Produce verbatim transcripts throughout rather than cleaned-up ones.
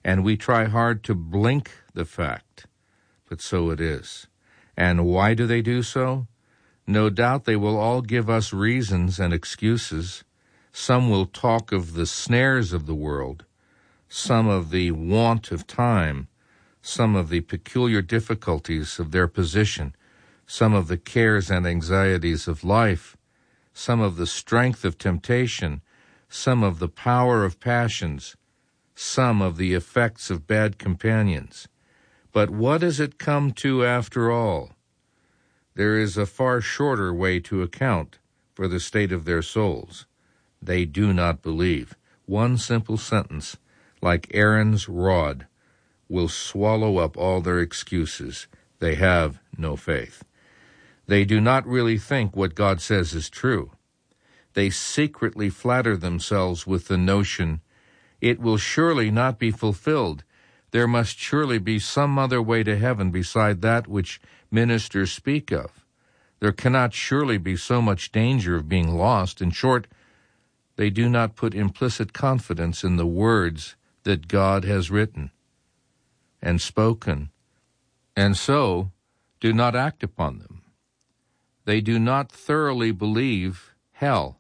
and we try hard to blink the fact, but so it is. And why do they do so? No doubt they will all give us reasons and excuses. Some will talk of the snares of the world, some of the want of time, some of the peculiar difficulties of their position, some of the cares and anxieties of life, some of the strength of temptation, some of the power of passions, some of the effects of bad companions. But what does it come to after all? There is a far shorter way to account for the state of their souls. They do not believe. One simple sentence, like Aaron's rod, will swallow up all their excuses. They have no faith. They do not really think what God says is true. They secretly flatter themselves with the notion, it will surely not be fulfilled. There must surely be some other way to heaven beside that which ministers speak of. There cannot surely be so much danger of being lost. In short, they do not put implicit confidence in the words that God has written and spoken, and so do not act upon them. They do not thoroughly believe hell,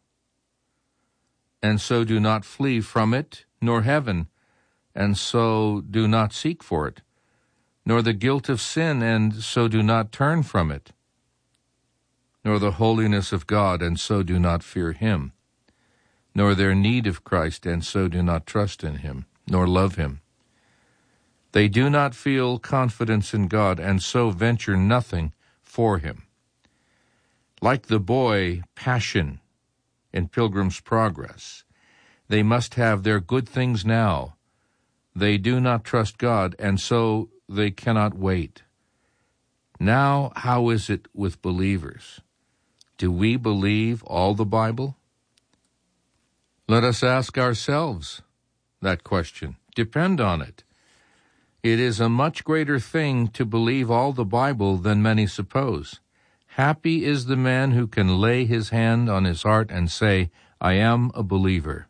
and so do not flee from it, nor heaven, and so do not seek for it, nor the guilt of sin, and so do not turn from it, nor the holiness of God, and so do not fear him, nor their need of Christ, and so do not trust in him, nor love him. They do not feel confidence in God, and so venture nothing for him. Like the boy Passion in Pilgrim's Progress, they must have their good things now. They do not trust God, and so they cannot wait. Now, how is it with believers? Do we believe all the Bible? Let us ask ourselves that question. Depend on it. It is a much greater thing to believe all the Bible than many suppose. Happy is the man who can lay his hand on his heart and say, I am a believer.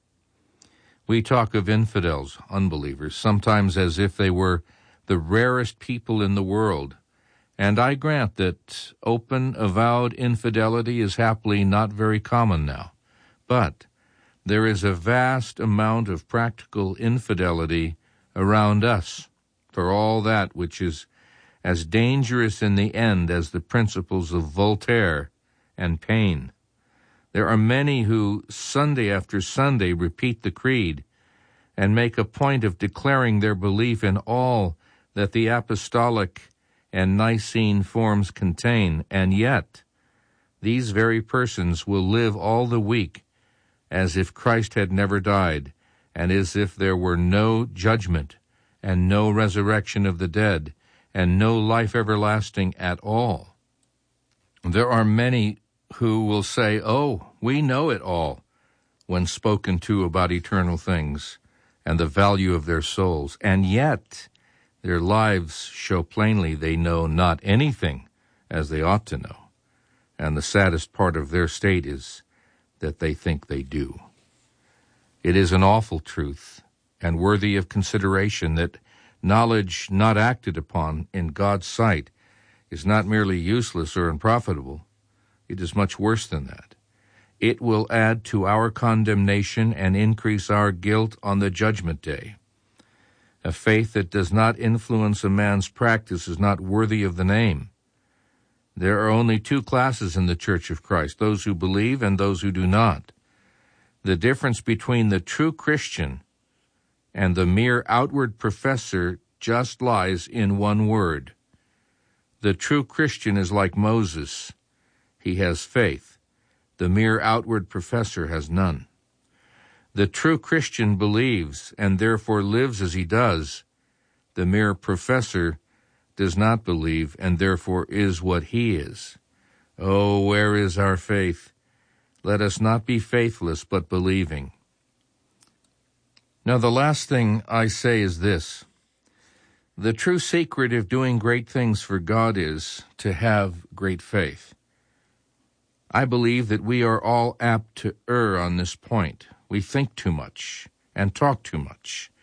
We talk of infidels, unbelievers, sometimes as if they were the rarest people in the world. And I grant that open, avowed infidelity is happily not very common now. But there is a vast amount of practical infidelity around us, for all that which is as dangerous in the end as the principles of Voltaire and Paine. There are many who, Sunday after Sunday, repeat the creed and make a point of declaring their belief in all that the apostolic and Nicene forms contain, and yet these very persons will live all the week as if Christ had never died, and as if there were no judgment and no resurrection of the dead and no life everlasting at all. There are many who will say, oh, we know it all, when spoken to about eternal things and the value of their souls, and yet their lives show plainly they know not anything as they ought to know, and the saddest part of their state is that they think they do. It is an awful truth and worthy of consideration that knowledge not acted upon in God's sight is not merely useless or unprofitable. It is much worse than that. It will add to our condemnation and increase our guilt on the judgment day. A faith that does not influence a man's practice is not worthy of the name. There are only two classes in the Church of Christ, those who believe and those who do not. The difference between the true Christian and the mere outward professor just lies in one word. The true Christian is like Moses. He has faith. The mere outward professor has none. The true Christian believes and therefore lives as he does. The mere professor does not believe and therefore is what he is. Oh, where is our faith? Let us not be faithless but believing. Now, the last thing I say is this. The true secret of doing great things for God is to have great faith. I believe that we are all apt to err on this point. We think too much and talk too much.